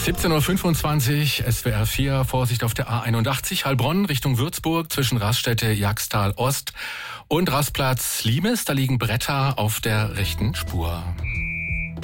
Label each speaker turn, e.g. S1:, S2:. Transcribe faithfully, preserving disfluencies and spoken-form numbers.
S1: siebzehn Uhr fünfundzwanzig, S W R vier, Vorsicht auf der A einundachtzig, Heilbronn Richtung Würzburg zwischen Raststätte Jagstal Ost und Rastplatz Limes. Da liegen Bretter auf der rechten Spur.